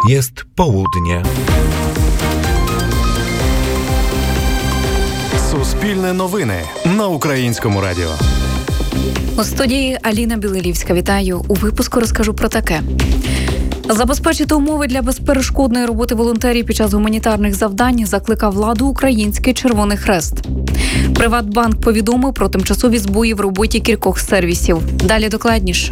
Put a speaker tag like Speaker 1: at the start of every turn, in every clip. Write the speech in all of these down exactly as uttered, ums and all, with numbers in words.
Speaker 1: Jest południe.
Speaker 2: Суспільне новини на Українському радіо.
Speaker 3: У студії Аліна Білилівська. Вітаю. У випуску розкажу про таке. Забезпечити умови для безперешкодної роботи волонтерів під час гуманітарних завдань закликав владу Український Червоний Хрест. Приватбанк повідомив про тимчасові збої в роботі кількох сервісів. Далі докладніше.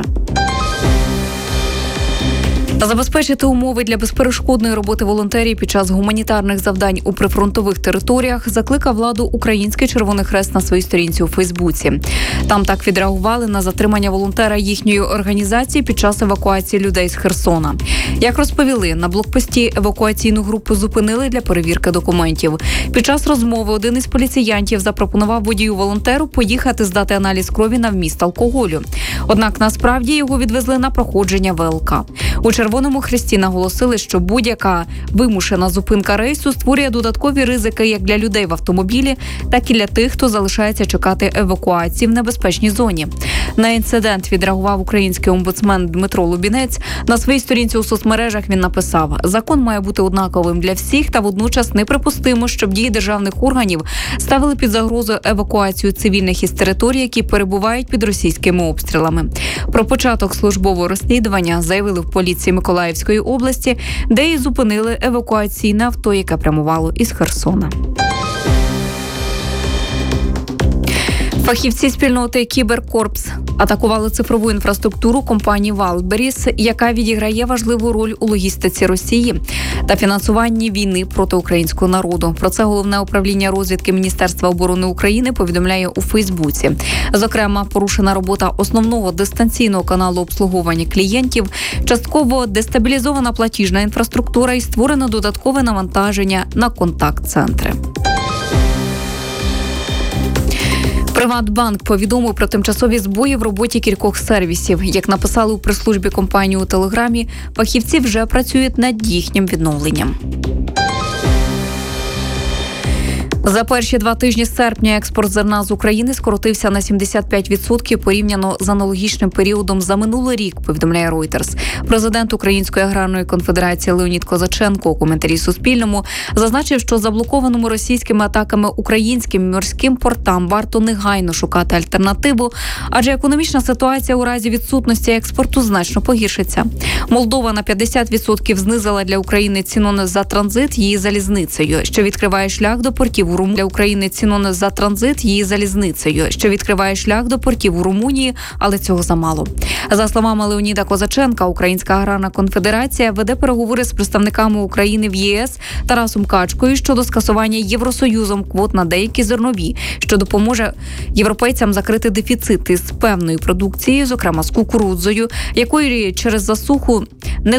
Speaker 3: Забезпечити умови для безперешкодної роботи волонтерів під час гуманітарних завдань у прифронтових територіях закликав владу Український Червоний Хрест на своїй сторінці у Фейсбуці. Там так відреагували на затримання волонтера їхньої організації під час евакуації людей з Херсона. Як розповіли, на блокпості евакуаційну групу зупинили для перевірки документів. Під час розмови один із поліціянтів запропонував водію-волонтеру поїхати здати аналіз крові на вміст алкоголю. Однак насправді його відвезли на проходження ВЛК. У Червоному Хресті наголосили, що будь-яка вимушена зупинка рейсу створює додаткові ризики як для людей в автомобілі, так і для тих, хто залишається чекати евакуації в небезпечній зоні. На інцидент відреагував український омбудсмен Дмитро Лубінець. На своїй сторінці у соцмережах він написав: «Закон має бути однаковим для всіх та водночас неприпустимо, щоб дії державних органів ставили під загрозу евакуацію цивільних із територій, які перебувають під російськими обстрілами». Про початок службового розслідування заявили в поліції Миколаївської області, де і зупинили евакуаційне авто, яке прямувало із Херсона. Фахівці спільноти «Кіберкорпс» атакували цифрову інфраструктуру компанії Wildberries, яка відіграє важливу роль у логістиці Росії та фінансуванні війни проти українського народу. Про це Головне управління розвідки Міністерства оборони України повідомляє у Фейсбуці. Зокрема, порушена робота основного дистанційного каналу обслуговування клієнтів, частково дестабілізована платіжна інфраструктура і створено додаткове навантаження на контакт-центри. Приватбанк повідомив про тимчасові збої в роботі кількох сервісів. Як написали у прес-службі компанії у Телеграмі, фахівці вже працюють над їхнім відновленням. За перші два тижні серпня експорт зерна з України скоротився на сімдесят п'ять відсотків порівняно з аналогічним періодом за минулий рік, повідомляє Reuters. Президент Української аграрної конфедерації Леонід Козаченко у коментарі Суспільному зазначив, що заблокованому російськими атаками українським морським портам варто негайно шукати альтернативу, адже економічна ситуація у разі відсутності експорту значно погіршиться. Молдова на п'ятдесят відсотків знизила для України ціну за транзит її залізницею, що відкриває шлях до портів у Румунії. Для України ціну за транзит її залізницею, що відкриває шлях до портів у Румунії, але цього замало. За словами Леоніда Козаченка, Українська аграрна конфедерація веде переговори з представниками України в ЄС Тарасом Качкою щодо скасування Євросоюзом квот на деякі зернові, що допоможе європейцям закрити дефіцити з певної продукції, зокрема з кукурудзою, якої через засуху не